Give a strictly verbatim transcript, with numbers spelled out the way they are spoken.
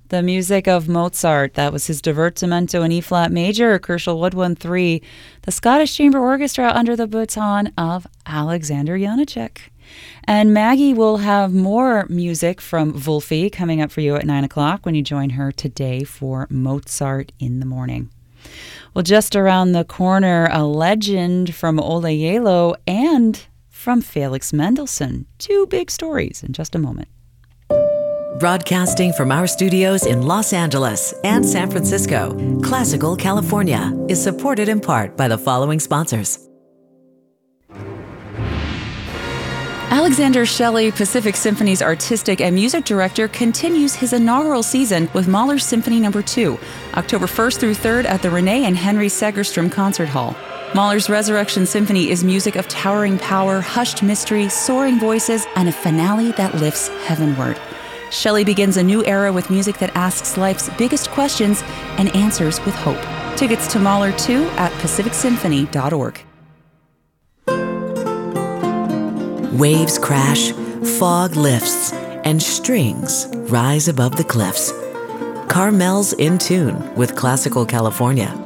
The music of Mozart. That was his Divertimento in E-flat major, Crucial Wood one three. The Scottish Chamber Orchestra under the baton of Alexander Janicek. And Maggie will have more music from Wolfie coming up for you at nine o'clock when you join her today for Mozart in the Morning. Well, just around the corner, a legend from Ole Yelo and from Felix Mendelssohn. Two big stories in just a moment. Broadcasting from our studios in Los Angeles and San Francisco, Classical California is supported in part by the following sponsors. Alexander Shelley, Pacific Symphony's artistic and music director, continues his inaugural season with Mahler's Symphony Number two, October first through third at the Renee and Henry Segerstrom Concert Hall. Mahler's Resurrection Symphony is music of towering power, hushed mystery, soaring voices, and a finale that lifts heavenward. Shelley begins a new era with music that asks life's biggest questions and answers with hope. Tickets to Mahler two at pacific symphony dot org. Waves crash, fog lifts, and strings rise above the cliffs. Carmel's in tune with Classical California.